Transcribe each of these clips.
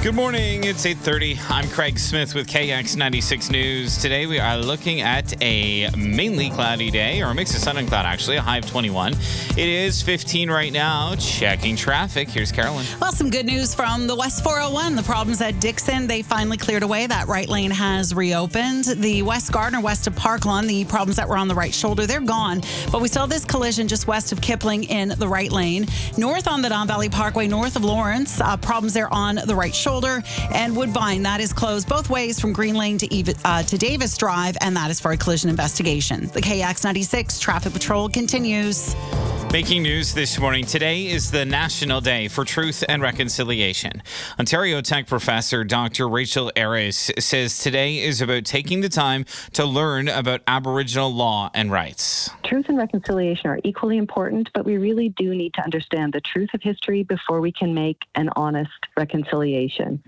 Good morning. It's 8:30. I'm Craig Smith with KX96 News. Today we are looking at a mainly cloudy day, or a mix of sun and cloud actually, a high of 21. It is 15 right now. Checking traffic. Here's Carolyn. Well, some good news from the West 401. The problems at Dixon, they finally cleared away. That right lane has reopened. The West Gardner, west of Parkland, the problems that were on the right shoulder, they're gone. But we saw this collision just west of Kipling in the right lane. North on the Don Valley Parkway, north of Lawrence, problems there on the right shoulder. And Woodbine, that is closed both ways from Green Lane to Davis Drive, and that is for a collision investigation. The KX96 Traffic Patrol continues. Making news this morning. Today is the National Day for Truth and Reconciliation. Ontario Tech professor Dr. Rachel Aris says today is about taking the time to learn about Aboriginal law and rights. Truth and reconciliation are equally important, but we really do need to understand the truth of history before we can make an honest reconciliation.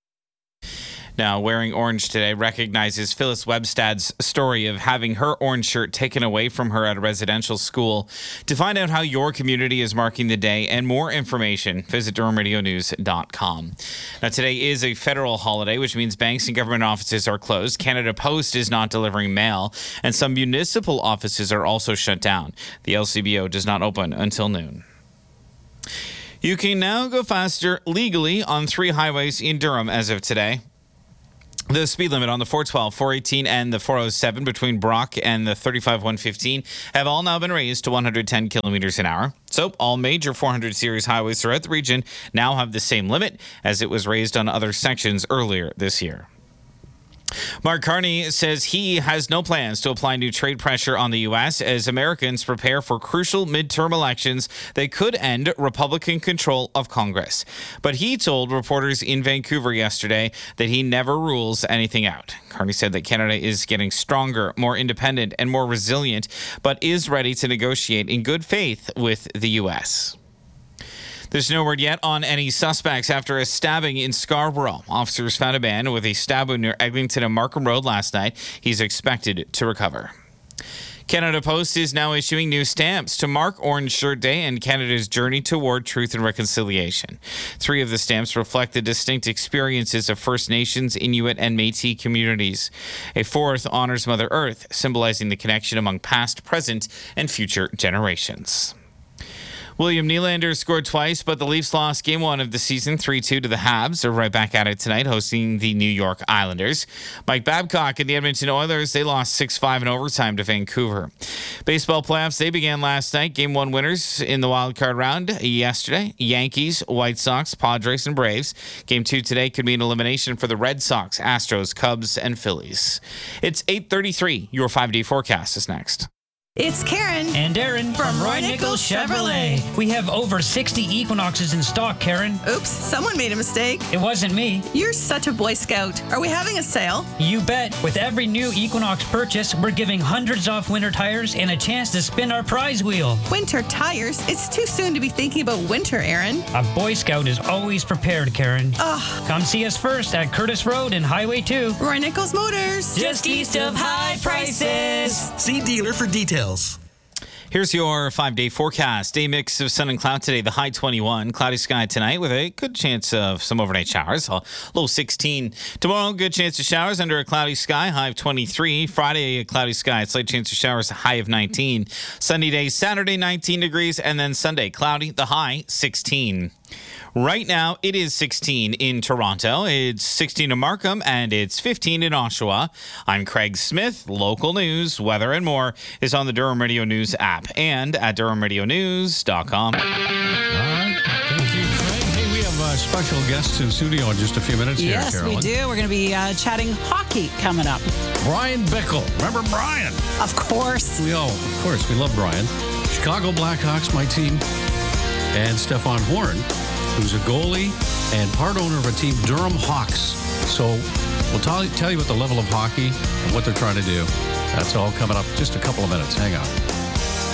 Now, wearing orange today recognizes Phyllis Webstad's story of having her orange shirt taken away from her at a residential school. To find out how your community is marking the day and more information, visit DurhamRadioNews.com. Now, today is a federal holiday, which means banks and government offices are closed. Canada Post is not delivering mail, and some municipal offices are also shut down. The LCBO does not open until noon. You can now go faster legally on 3 highways in Durham as of today. The speed limit on the 412, 418, and the 407 between Brock and the 35-115 have all now been raised to 110 kilometers an hour. So all major 400 series highways throughout the region now have the same limit, as it was raised on other sections earlier this year. Mark Carney says he has no plans to apply new trade pressure on the U.S. as Americans prepare for crucial midterm elections that could end Republican control of Congress. But he told reporters in Vancouver yesterday that he never rules anything out. Carney said that Canada is getting stronger, more independent, and more resilient, but is ready to negotiate in good faith with the U.S. There's no word yet on any suspects after a stabbing in Scarborough. Officers found a man with a stab wound near Eglinton and Markham Road last night. He's expected to recover. Canada Post is now issuing new stamps to mark Orange Shirt Day and Canada's journey toward truth and reconciliation. 3 of the stamps reflect the distinct experiences of First Nations, Inuit, and Métis communities. A 4th honors Mother Earth, symbolizing the connection among past, present, and future generations. William Nylander scored twice, but the Leafs lost Game 1 of the season 3-2 to the Habs. They're right back at it tonight, hosting the New York Islanders. Mike Babcock and the Edmonton Oilers, they lost 6-5 in overtime to Vancouver. Baseball playoffs, they began last night. Game 1 winners in the wild card round yesterday: Yankees, White Sox, Padres, and Braves. Game 2 today could mean elimination for the Red Sox, Astros, Cubs, and Phillies. It's 8:33. Your 5-day forecast is next. It's Karen and Aaron from Roy Nichols Chevrolet. We have over 60 Equinoxes in stock, Karen. Oops, someone made a mistake. It wasn't me. You're such a Boy Scout. Are we having a sale? You bet. With every new Equinox purchase, we're giving hundreds off winter tires and a chance to spin our prize wheel. Winter tires? It's too soon to be thinking about winter, Aaron. A Boy Scout is always prepared, Karen. Ugh. Come see us first at Curtis Road and Highway 2. Roy Nichols Motors. Just east of high prices. See dealer for details. Here's your 5-day forecast. A mix of sun and cloud today, the high 21. Cloudy sky tonight with a good chance of some overnight showers, a low 16. Tomorrow, good chance of showers under a cloudy sky, high of 23. Friday, a cloudy sky, slight chance of showers, high of 19. Sunny day, Saturday, 19 degrees, and then Sunday, cloudy, the high 16. Right now, it is 16 in Toronto, it's 16 in Markham, and it's 15 in Oshawa. I'm Craig Smith. Local news, weather, and more is on the Durham Radio News app and at DurhamRadioNews.com. All right. Thank you, Craig. Hey, we have special guests in studio in just a few minutes here, Yes, Carolyn. we do. We're going to be chatting hockey coming up. Brian Bickle. Remember Brian? Of course. Of course. We love Brian. Chicago Blackhawks, my team. And Stefan Horn, who's a goalie and part owner of a team, Durham Hawks. So we'll tell you about the level of hockey and what they're trying to do. That's all coming up just a couple of minutes. Hang on.